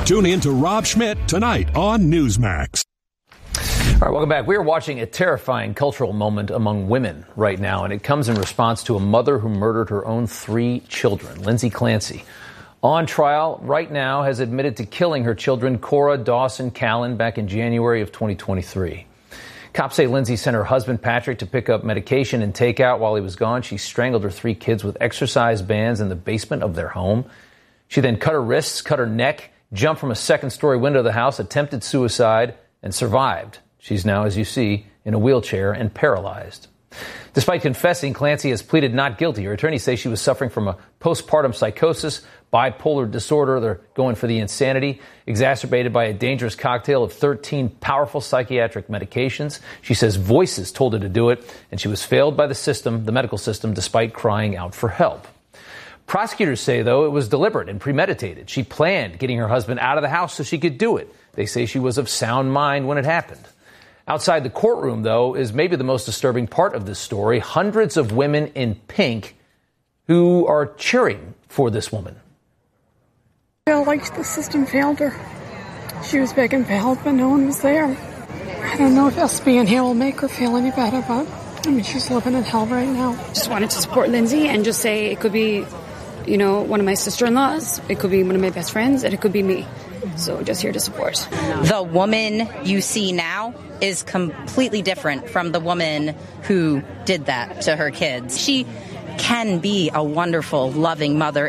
Tune in to Rob Schmidt tonight on Newsmax. All right, welcome back. We are watching a terrifying cultural moment among women right now, and it comes in response to a mother who murdered her own 3 children. Lindsay Clancy, on trial right now, has admitted to killing her children, Cora, Dawson, Callan, back in January of 2023. Cops say Lindsay sent her husband, Patrick, to pick up medication and takeout while he was gone. She strangled her 3 kids with exercise bands in the basement of their home. She then cut her wrists, cut her neck, jumped from a second-story window of the house, attempted suicide, and survived. She's now, as you see, in a wheelchair and paralyzed. Despite confessing, Clancy has pleaded not guilty. Her attorneys say she was suffering from a postpartum psychosis, bipolar disorder. They're going for the insanity, exacerbated by a dangerous cocktail of 13 powerful psychiatric medications. She says voices told her to do it, and she was failed by the system, the medical system, despite crying out for help. Prosecutors say, though, it was deliberate and premeditated. She planned getting her husband out of the house so she could do it. They say she was of sound mind when it happened. Outside the courtroom, though, is maybe the most disturbing part of this story. Hundreds of women in pink who are cheering for this woman. I feel like the system failed her. She was begging for help and no one was there. I don't know if us being here will make her feel any better, but I mean, she's living in hell right now. Just wanted to support Lindsay and just say it could be, you know, one of my sister-in-laws, it could be one of my best friends, and it could be me. So just here to support. The woman you see now is completely different from the woman who did that to her kids. She can be a wonderful, loving mother.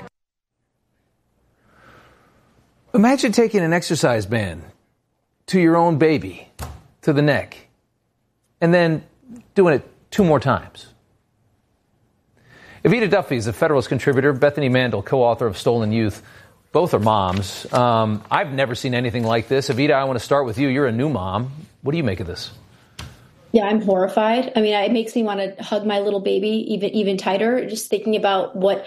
Imagine taking an exercise band to your own baby, to the neck, and then doing it 2 more times. Evita Duffy is a Federalist contributor. Bethany Mandel, co-author of Stolen Youth. Both are moms. I've never seen anything like this. Evita, I want to start with you. You're a new mom. What do you make of this? Yeah, I'm horrified. I mean, it makes me want to hug my little baby even tighter, just thinking about what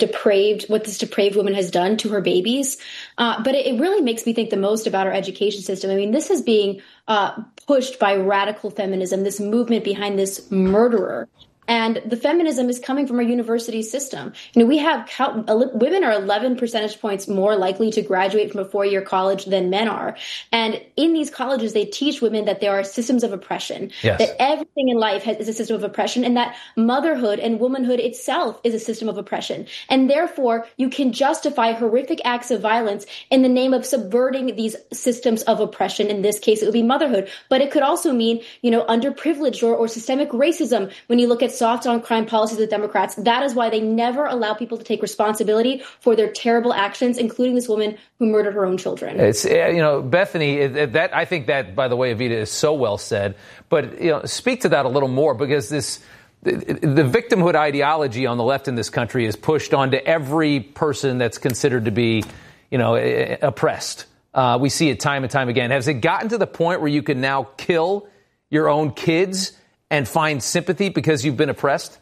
this depraved woman has done to her babies. But it really makes me think the most about our education system. I mean, this is being pushed by radical feminism, this movement behind this murderer. And the feminism is coming from our university system. You know, we have women are 11 percentage points more likely to graduate from a 4-year college than men are. And in these colleges, they teach women that there are systems of oppression, yes, that everything in life is a system of oppression, and that motherhood and womanhood itself is a system of oppression. And therefore, you can justify horrific acts of violence in the name of subverting these systems of oppression. In this case, it would be motherhood. But it could also mean, you know, underprivileged or systemic racism. When you look at soft on crime policies of the Democrats, that is why they never allow people to take responsibility for their terrible actions, including this woman who murdered her own children. It's, you know, Bethany, that I think that, by the way, Evita, is so well said. But, you know, speak to that a little more, because the victimhood ideology on the left in this country is pushed onto every person that's considered to be, you know, oppressed. We see it time and time again. Has it gotten to the point where you can now kill your own kids and find sympathy because you've been oppressed?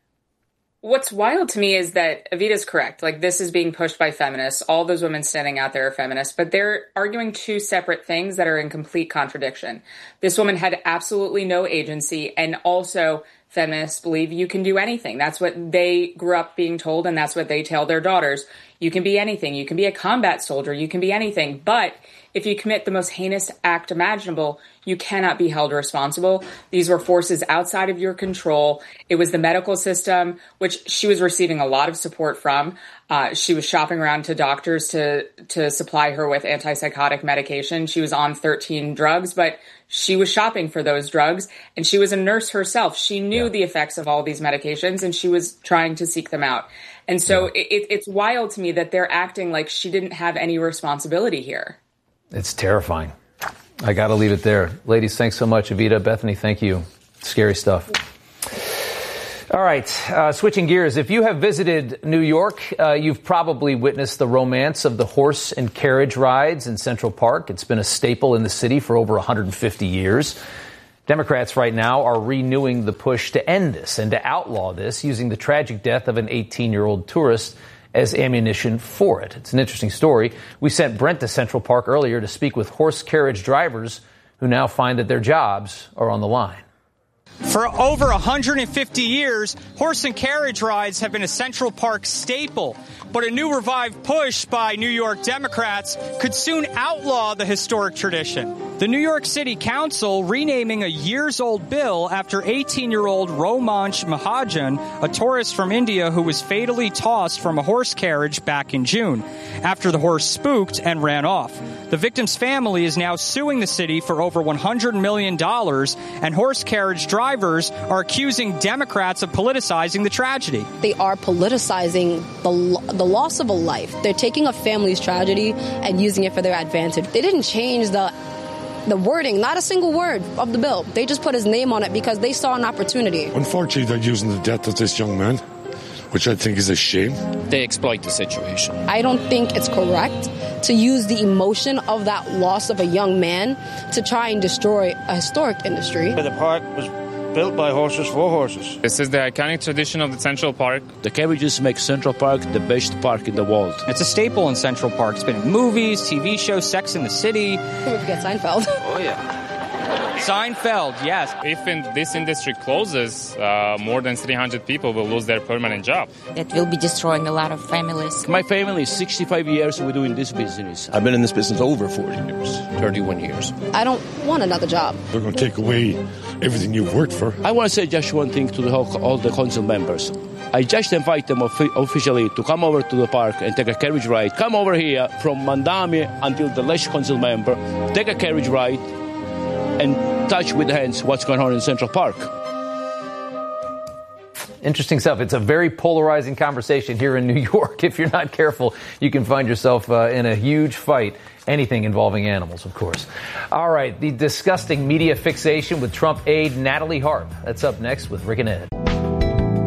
What's wild to me is that Evita's correct. Like, this is being pushed by feminists. All those women standing out there are feminists, but they're arguing 2 separate things that are in complete contradiction. This woman had absolutely no agency, and also feminists believe you can do anything. That's what they grew up being told, and that's what they tell their daughters. You can be anything. You can be a combat soldier. You can be anything. But if you commit the most heinous act imaginable, you cannot be held responsible. These were forces outside of your control. It was the medical system, which she was receiving a lot of support from. She was shopping around to doctors to supply her with antipsychotic medication. She was on 13 drugs, but she was shopping for those drugs, and she was a nurse herself. She knew the effects of all these medications, and she was trying to seek them out. And so it's wild to me that they're acting like she didn't have any responsibility here. It's terrifying. I got to leave it there. Ladies, thanks so much. Evita, Bethany, thank you. Scary stuff. All right, switching gears. If you have visited New York, you've probably witnessed the romance of the horse and carriage rides in Central Park. It's been a staple in the city for over 150 years. Democrats right now are renewing the push to end this and to outlaw this, using the tragic death of an 18-year-old tourist as ammunition for it. It's an interesting story. We sent Brent to Central Park earlier to speak with horse carriage drivers who now find that their jobs are on the line. For over 150 years, horse and carriage rides have been a Central Park staple. But a new revived push by New York Democrats could soon outlaw the historic tradition. The New York City Council renaming a years-old bill after 18-year-old Romansh Mahajan, a tourist from India who was fatally tossed from a horse carriage back in June after the horse spooked and ran off. The victim's family is now suing the city for over $100 million, and horse carriage drivers are accusing Democrats of politicizing the tragedy. They are politicizing the loss of a life. They're taking a family's tragedy and using it for their advantage. They didn't change the wording, not a single word of the bill. They just put his name on it because they saw an opportunity. Unfortunately, they're using the death of this young man, which I think is a shame. They exploit the situation. I don't think it's correct to use the emotion of that loss of a young man to try and destroy a historic industry. The park was built by horses for horses. This is the iconic tradition of the Central Park. The carriages make Central Park the best park in the world. It's a staple in Central Park. It's been in movies, TV shows, Sex and the City. Don't forget Seinfeld. Oh, yeah. Seinfeld, yes. If this industry closes, more than 300 people will lose their permanent job. It will be destroying a lot of families. My family is 65 years we're doing this business. I've been in this business over 40 years, 31 years. I don't want another job. They're going to take away everything you've worked for. I want to say just one thing to all the council members. I just invite them officially to come over to the park and take a carriage ride. Come over here from Mandami until the last council member. Take a carriage ride and touch with hands what's going on in Central Park. Interesting stuff. It's a very polarizing conversation here in New York. If you're not careful, you can find yourself in a huge fight. Anything involving animals, of course. All right, the disgusting media fixation with Trump aide Natalie Harp. That's up next with Rick and Ed.